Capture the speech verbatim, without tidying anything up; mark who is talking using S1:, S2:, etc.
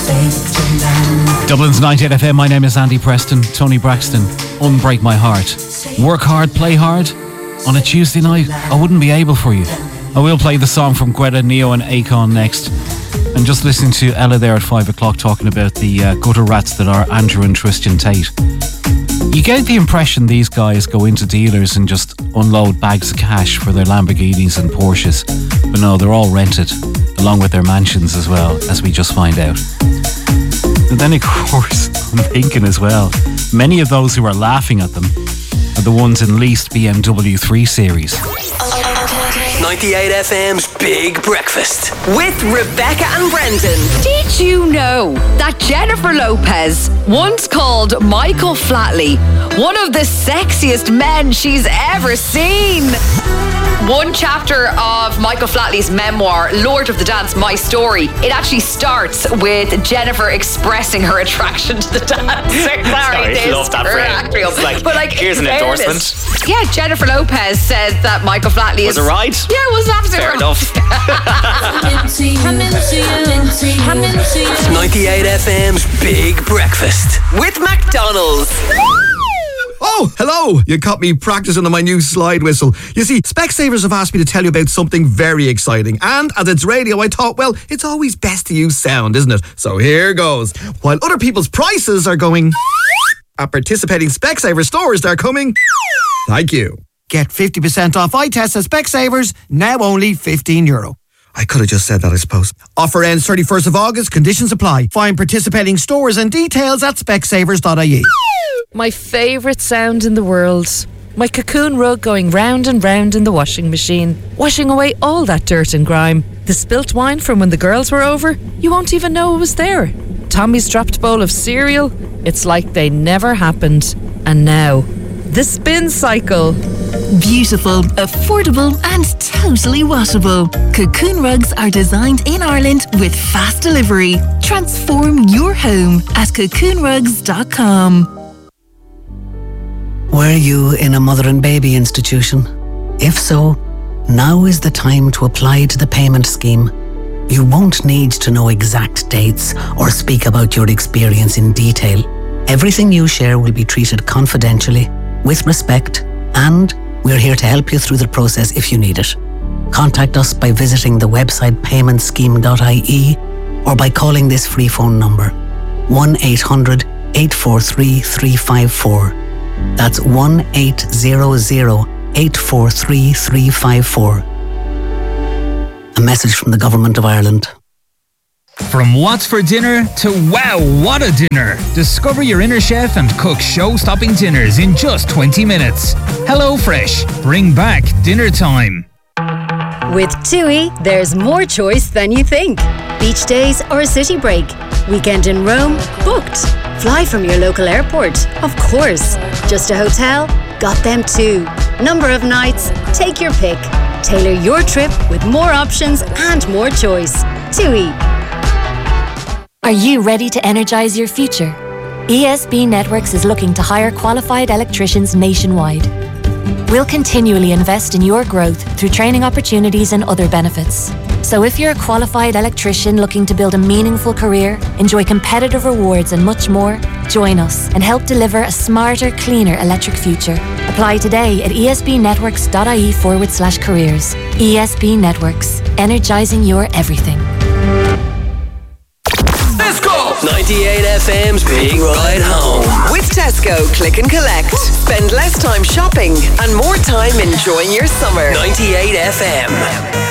S1: Dublin's ninety-eight F M, my name is Andy Preston. Tony Braxton, Unbreak My Heart. Work hard, play hard. On a Tuesday night, I wouldn't be able for you. I will play the song from Greta, Neo and Akon next. And just listening to Ella there at five o'clock talking about the uh, gutter rats that are Andrew and Tristan Tate. You get the impression these guys go into dealers and just unload bags of cash for their Lamborghinis and Porsches. But no, they're all rented, along with their mansions as well, as we just find out. And then, of course, I'm thinking as well, many of those who are laughing at them are the ones in leased B M W three Series.
S2: ninety-eight F M's Big Breakfast with Rebecca and Brendan.
S3: Did you know that Jennifer Lopez once called Michael Flatley one of the sexiest men she's ever seen? One chapter of Michael Flatley's memoir, Lord of the Dance, My Story, it actually starts with Jennifer expressing her attraction to the dance. Sorry,
S4: Sorry I love that frame. It's like, but like, here's an
S3: fairness,
S4: endorsement.
S3: Yeah, Jennifer Lopez said that Michael Flatley
S4: was
S3: is...
S4: it right?
S3: Yeah, it was absolutely
S4: fair
S3: right.
S4: enough.
S2: ninety-eight F M's Big Breakfast with McDonald's.
S5: Oh, hello! You caught me practicing on my new slide whistle. You see, Specsavers have asked me to tell you about something very exciting. And as it's radio, I thought, well, it's always best to use sound, isn't it? So here goes. While other people's prices are going... at participating Specsavers stores, they're coming... Thank you. Get fifty percent off eye tests at Specsavers, now only fifteen euro. I could have just said that, I suppose. Offer ends thirty-first of August, conditions apply. Find participating stores and details at specsavers dot I E.
S6: My favourite sound in the world. My cocoon rug going round and round in the washing machine, washing away all that dirt and grime. The spilt wine from when the girls were over, you won't even know it was there. Tommy's dropped bowl of cereal, it's like they never happened. And now, the spin cycle.
S7: Beautiful, affordable and totally washable. Cocoon rugs are designed in Ireland with fast delivery. Transform your home at cocoon rugs dot com.
S8: Were you in a mother and baby institution? If so, now is the time to apply to the payment scheme. You won't need to know exact dates or speak about your experience in detail. Everything you share will be treated confidentially, with respect, and we're here to help you through the process if you need it. Contact us by visiting the website payment scheme dot I E or by calling this free phone number one eight hundred eight four three three five four. That's one eight hundred eight four three three five four. A message from the Government of Ireland.
S9: From what's for dinner to wow, what a dinner! Discover your inner chef and cook show-stopping dinners in just twenty minutes. HelloFresh, bring back dinner time.
S10: With TUI, there's more choice than you think. Beach days or a city break. Weekend in Rome? Booked. Fly from your local airport? Of course. Just a hotel? Got them too. Number of nights? Take your pick. Tailor your trip with more options and more choice. TUI.
S11: Are you ready to energize your future? E S B Networks is looking to hire qualified electricians nationwide. We'll continually invest in your growth through training opportunities and other benefits. So if you're a qualified electrician looking to build a meaningful career, enjoy competitive rewards and much more, join us and help deliver a smarter, cleaner electric future. Apply today at esbnetworks.ie forward slash careers. E S B Networks, energizing your everything.
S2: Let's go! ninety-eight F M's Big Ride Home. With Tesco, click and collect. Spend less time shopping and more time enjoying your summer. ninety-eight F M.